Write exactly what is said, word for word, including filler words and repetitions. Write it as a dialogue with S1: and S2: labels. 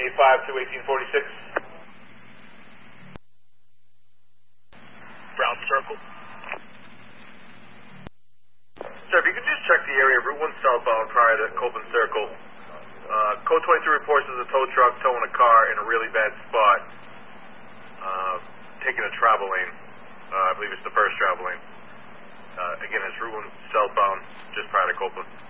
S1: eight five to eighteen forty-six.
S2: Brown Circle.
S1: Sir, if you could just check the area of Route one southbound prior to Copeland Circle. Uh, Code twenty-three reports there's a tow truck towing a car in a really bad spot, uh, taking a travel lane. Uh, I believe it's the first travel lane. Uh, again, it's Route one southbound, just prior to Copeland.